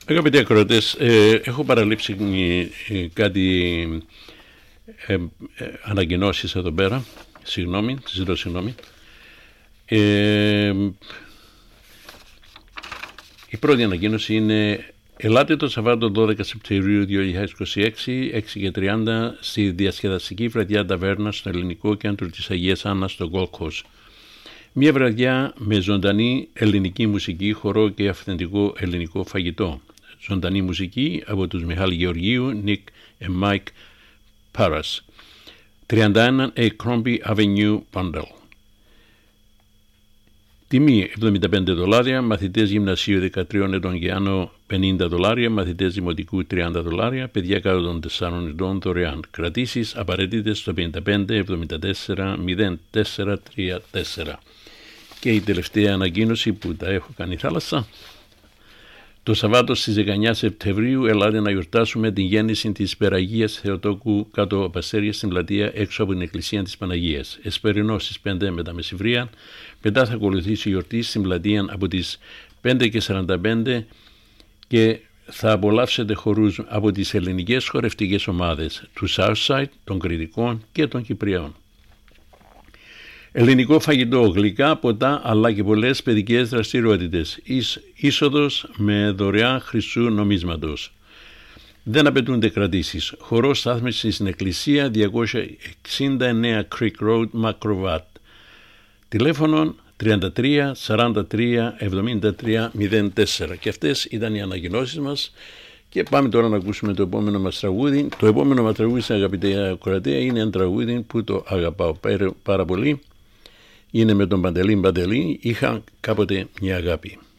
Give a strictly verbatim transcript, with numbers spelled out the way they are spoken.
Αγαπητοί ακροατές, ε, έχω παραλείψει ε, κάτι ε, ε, ανακοινώσεις εδώ πέρα. Συγγνώμη, ζητώ συγγνώμη. Ε, η πρώτη ανακοίνωση είναι: ελάτε το Σαββάτο δώδεκα Σεπτεμβρίου δύο χιλιάδες είκοσι έξι, έξι και τριάντα, στη διασκεδαστική βραδιά ταβέρνα στο Ελληνικό Κέντρο της Αγίας Άννας στο Gold Coast. Μια βραδιά με ζωντανή ελληνική μουσική, χορό και αυθεντικό ελληνικό φαγητό. Ζωντανή μουσική από τους Μιχάλη Γεωργίου, Nick και Mike Paras. τριάντα ένα Abercrombie Avenue, Bundle. Τιμή εβδομήντα πέντε δολάρια, μαθητές γυμνασίου δεκατρία ετών και άνω πενήντα δολάρια, μαθητές δημοτικού τριάντα δολάρια, παιδιά κάτω των τεσσάρων ετών δωρεάν. Κρατήσεις απαραίτητες στο πενήντα πέντε εβδομήντα τέσσερα μηδέν τέσσερα τρία τέσσερα. Και η τελευταία ανακοίνωση που τα έχω κάνει θάλασσα. Το Σαββάτο στις δεκαεννιά Σεπτεμβρίου ελάτε να γιορτάσουμε την γέννηση της Περαγίας Θεοτόκου κάτω από Αστέρια στην πλατεία έξω από την Εκκλησία της Παναγίας. Εσπερινό στις πέντε μετά μεσημβρία. Μετά θα ακολουθήσει η γιορτή στην πλατεία από τις πέντε και σαράντα πέντε και θα απολαύσετε χορούς από τις ελληνικές χορευτικές ομάδες του Southside, των Κρητικών και των Κυπριών. Ελληνικό φαγητό, γλυκά, ποτά, αλλά και πολλές παιδικές δραστηριότητες. Είσοδος με δωρεάν χρυσού νομίσματος. Δεν απαιτούνται κρατήσεις. Χορός στάθμισης στην Εκκλησία διακόσια εξήντα εννέα Creek Road, Macrovat. Τηλέφωνο τριάντα τρία σαράντα τρία εβδομήντα τρία μηδέν τέσσερα. Και αυτές ήταν οι ανακοινώσεις μας. Και πάμε τώρα να ακούσουμε το επόμενο μας τραγούδι. Το επόμενο μας τραγούδι, αγαπητοί ακροατές, είναι ένα τραγούδι που το αγαπάω πάρα πολύ. Είναι με τον Παντελή Παντελή, είχα κάποτε μια αγάπη.